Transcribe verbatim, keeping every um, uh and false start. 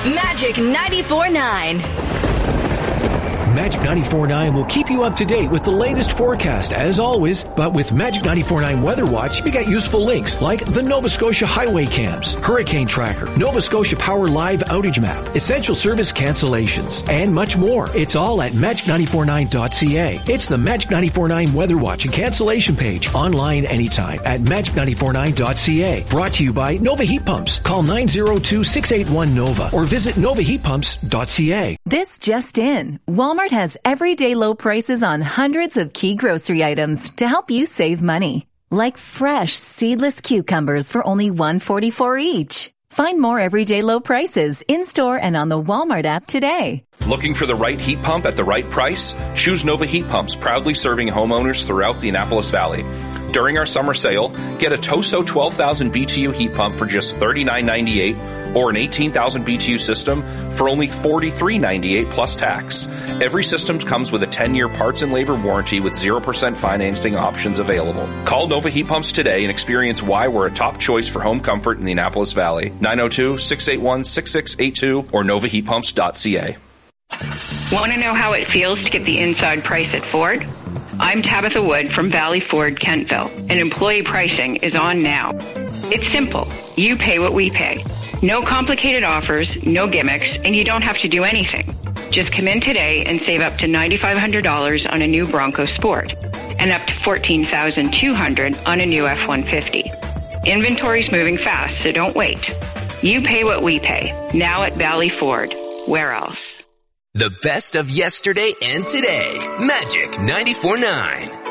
Magic ninety-four point nine. Magic ninety-four point nine will keep you up to date with the latest forecast as always, but with Magic ninety-four point nine Weather Watch, you get useful links like the Nova Scotia Highway Cams, Hurricane Tracker, Nova Scotia Power Live Outage Map, Essential Service Cancellations, and much more. It's all at magic ninety-four point nine dot c a. It's the Magic ninety-four point nine Weather Watch and cancellation page online anytime at magic ninety-four point nine dot c a. Brought to you by Nova Heat Pumps. Call nine zero two, six eight one, NOVA or visit nova heat pumps dot c a. This just in. Walmart has everyday low prices on hundreds of key grocery items to help you save money. Like fresh, seedless cucumbers for only one dollar and forty-four cents each. Find more everyday low prices in-store and on the Walmart app today. Looking for the right heat pump at the right price? Choose Nova Heat Pumps, proudly serving homeowners throughout the Annapolis Valley. During our summer sale, get a Toso twelve thousand B T U heat pump for just thirty-nine ninety-eight or an eighteen thousand B T U system for only forty-three ninety-eight plus tax. Every system comes with a ten-year parts and labor warranty with zero percent financing options available. Call Nova Heat Pumps today and experience why we're a top choice for home comfort in the Annapolis Valley. nine oh two, six eight one, six six eight two or nova heat pumps dot c a. Want to know how it feels to get the inside price at Ford? I'm Tabitha Wood from Valley Ford, Kentville, and employee pricing is on now. It's simple. You pay what we pay. No complicated offers, no gimmicks, and you don't have to do anything. Just come in today and save up to nine thousand five hundred dollars on a new Bronco Sport and up to fourteen thousand two hundred dollars on a new F one fifty. Inventory's moving fast, so don't wait. You pay what we pay. Now at Valley Ford. Where else? The best of yesterday and today. Magic ninety-four point nine.